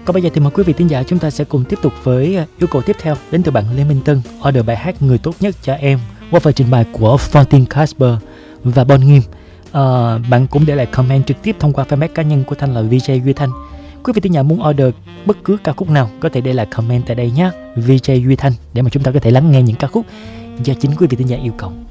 Còn bây giờ thì mời quý vị thính giả chúng ta sẽ cùng tiếp tục với yêu cầu tiếp theo đến từ bạn Lê Minh Tân, order bài hát Người Tốt Nhất Cho Em qua phần trình bày của Fontaine Casper và Bon Nghiêm. Bạn cũng để lại comment trực tiếp thông qua fanpage cá nhân của Thanh là VJ Duy Thanh. Quý vị thính giả muốn order bất cứ ca khúc nào có thể để lại comment tại đây nhé, VJ Duy Thanh, để mà chúng ta có thể lắng nghe những ca khúc do chính quý vị thính giả yêu cầu.